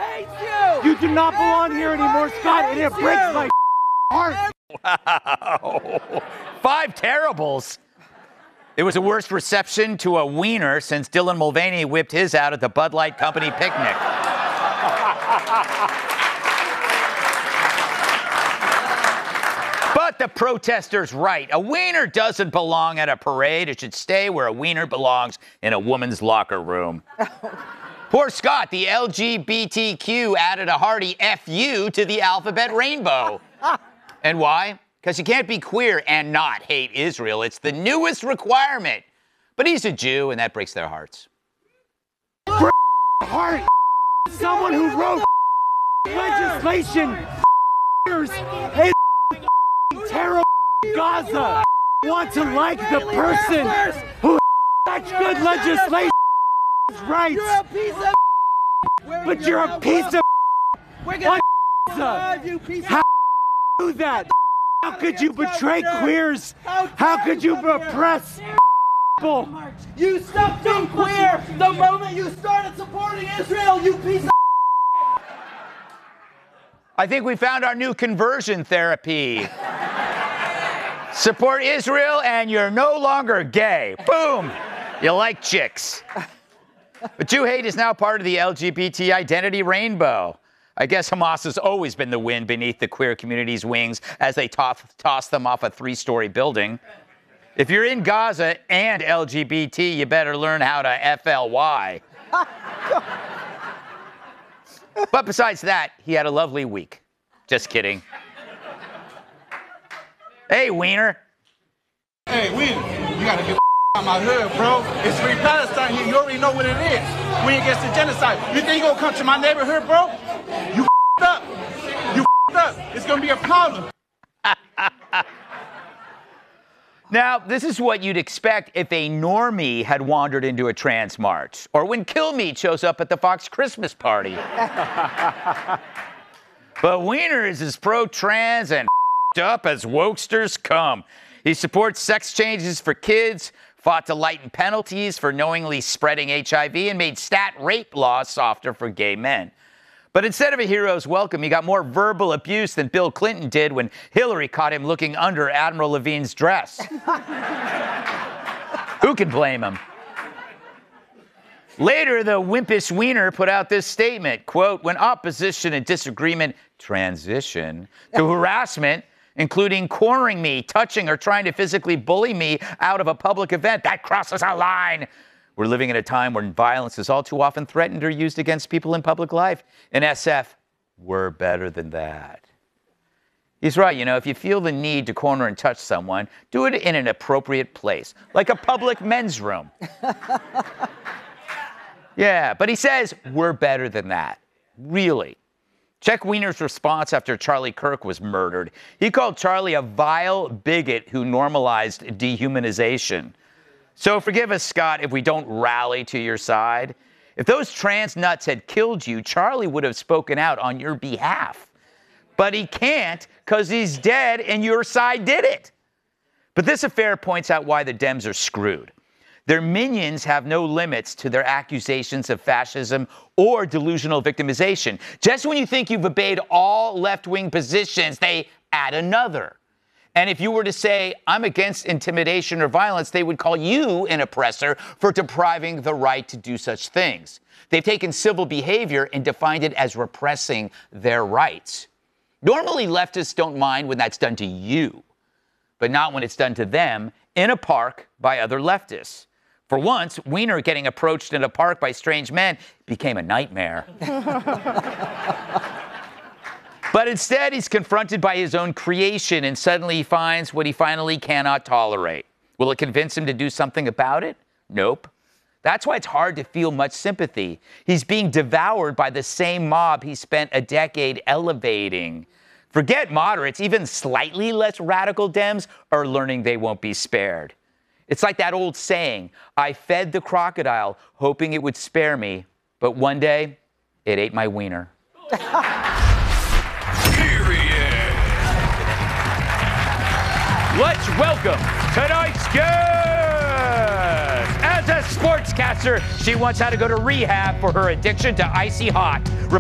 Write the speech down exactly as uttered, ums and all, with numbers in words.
hates you. You do not belong here anymore, Scott, and it breaks my heart. Wow. Five terribles. It was the worst reception to a wiener since Dylan Mulvaney whipped his out at the Bud Light Company picnic. But the protester's right. A wiener doesn't belong at a parade. It should stay where a wiener belongs, in a woman's locker room. Poor Scott, the L G B T Q added a hearty F U to the alphabet rainbow. And why? Because you can't be queer and not hate Israel. It's the newest requirement. But he's a Jew, and that breaks their hearts. Heart. Someone who wrote legislation in terrible Gaza want to like the person who such good legislation rights. You're a piece of But you're a piece of We're gonna Gaza. you piece of How do that? How could you betray queers? How could you oppress people? You stopped being queer the moment you started supporting Israel, you piece of I think we found our new conversion therapy. Support Israel and you're no longer gay. Boom. You like chicks. But Jew hate is now part of the L G B T identity rainbow. I guess Hamas has always been the wind beneath the queer community's wings as they toss, toss them off a three-story building. If you're in Gaza and L G B T, you better learn how to F L Y. But besides that, he had a lovely week. Just kidding. Hey, Wiener. Hey, Wiener, you gotta get out my hood, bro. It's free Palestine here. You already know what it is. We against the genocide. You think you gonna come to my neighborhood, bro? You up. You up. It's gonna be a problem. Now, this is what you'd expect if a normie had wandered into a trans march, or when Killmeat shows up at the Fox Christmas party. But Wiener is as pro-trans and up as wokesters come. He supports sex changes for kids, fought to lighten penalties for knowingly spreading H I V, and made stat rape laws softer for gay men. But instead of a hero's welcome, he got more verbal abuse than Bill Clinton did when Hillary caught him looking under Admiral Levine's dress. Who can blame him? Later, the wimpish Wiener put out this statement, quote, when opposition and disagreement transition to harassment, including cornering me, touching, or trying to physically bully me out of a public event, that crosses a line. We're living in a time when violence is all too often threatened or used against people in public life. In S F, we're better than that. He's right, you know, if you feel the need to corner and touch someone, do it in an appropriate place, like a public men's room. Yeah, but he says, we're better than that. Really. Check Wiener's response after Charlie Kirk was murdered. He called Charlie a vile bigot who normalized dehumanization. So forgive us, Scott, if we don't rally to your side. If those trans nuts had killed you, Charlie would have spoken out on your behalf. But he can't because he's dead and your side did it. But this affair points out why the Dems are screwed. Their minions have no limits to their accusations of fascism or delusional victimization. Just when you think you've obeyed all left-wing positions, they add another. And if you were to say, I'm against intimidation or violence, they would call you an oppressor for depriving the right to do such things. They've taken civil behavior and defined it as repressing their rights. Normally, leftists don't mind when that's done to you, but not when it's done to them in a park by other leftists. For once, Wiener getting approached in a park by strange men became a nightmare. But instead, he's confronted by his own creation, and suddenly he finds what he finally cannot tolerate. Will it convince him to do something about it? Nope. That's why it's hard to feel much sympathy. He's being devoured by the same mob he spent a decade elevating. Forget moderates, even slightly less radical Dems are learning they won't be spared. It's like that old saying, I fed the crocodile hoping it would spare me, but one day it ate my wiener. Let's welcome tonight's guest. As a sportscaster, she once had to go to rehab for her addiction to icy hot.